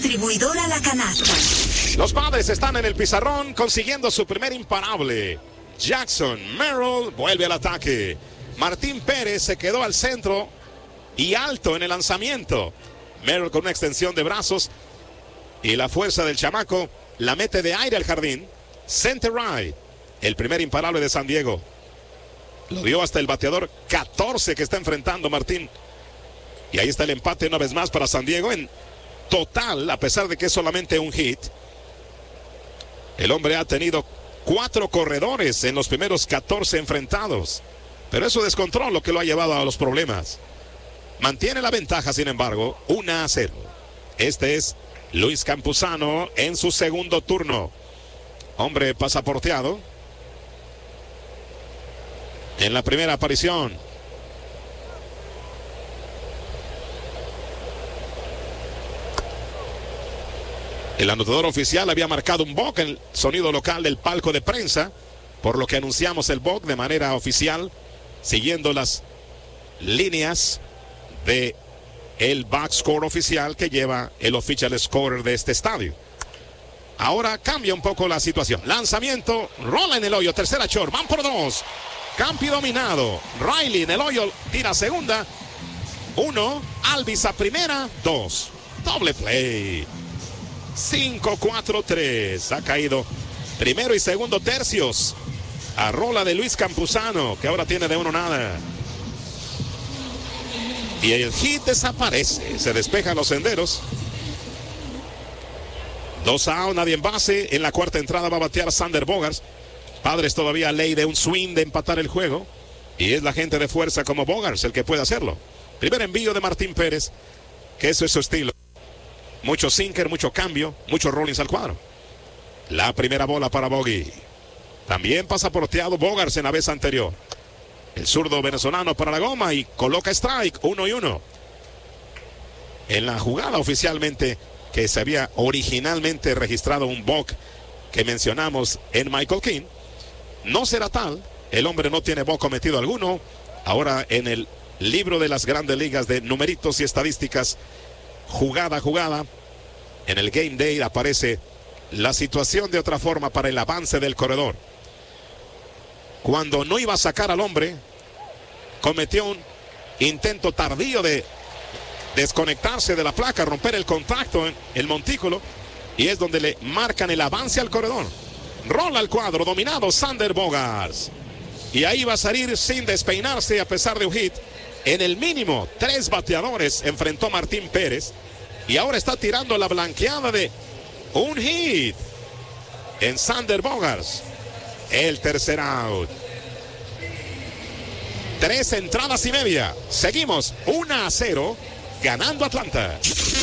Distribuidora La Canasta. Los Padres están en el pizarrón consiguiendo su primer imparable. Jackson Merrill vuelve al ataque. Martín Pérez se quedó al centro y alto en el lanzamiento. Merrill con una extensión de brazos y la fuerza del chamaco la mete de aire al jardín. Center right. El primer imparable de San Diego. Lo dio hasta el bateador 14 que está enfrentando Martín. Y ahí está el empate una vez más para San Diego en total, a pesar de que es solamente un hit. El hombre ha tenido 4 corredores en los primeros 14 enfrentados. Pero es su descontrol lo que lo ha llevado a los problemas. Mantiene la ventaja, sin embargo, 1-0. Este es Luis Campuzano en su segundo turno. Hombre pasaporteado en la primera aparición. El anotador oficial había marcado un balk en el sonido local del palco de prensa, por lo que anunciamos el balk de manera oficial, siguiendo las líneas de el box score oficial que lleva el official scorer de este estadio. Ahora cambia un poco la situación. Lanzamiento, rola en el hoyo, tercera short, van por 2. Campi dominado. Riley en el hoyo, tira segunda. 1, Alvis a primera, 2. Doble play. 5-4-3. Ha caído primero y segundo tercios a rola de Luis Campuzano, que ahora tiene de 1-0. Y el hit desaparece. Se despejan los senderos. 2 out, nadie en base. En la cuarta entrada va a batear Sander Bogaerts. Padres todavía ley de un swing de empatar el juego. Y es la gente de fuerza como Bogaerts el que puede hacerlo. Primer envío de Martín Pérez, que eso es su estilo. Mucho sinker, mucho cambio, muchos rollings al cuadro. La primera bola para Bogey. También pasaporteado Bogaerts en la vez anterior. El zurdo venezolano para la goma y coloca strike, 1-1. En la jugada oficialmente que se había originalmente registrado un balk que mencionamos en Michael King, no será tal. El hombre no tiene balk cometido alguno. Ahora en el libro de las grandes ligas de numeritos y estadísticas, jugada a jugada, en el Game Day aparece la situación de otra forma para el avance del corredor. Cuando no iba a sacar al hombre, cometió un intento tardío de desconectarse de la placa, romper el contacto en el montículo, y es donde le marcan el avance al corredor. Rola al cuadro, dominado Sander Bogaerts. Y ahí va a salir sin despeinarse a pesar de un hit. En el mínimo, 3 bateadores enfrentó Martín Pérez. Y ahora está tirando la blanqueada de un hit en Sander Bogaerts. El tercer out. 3 entradas y media. Seguimos 1-0 ganando Atlanta.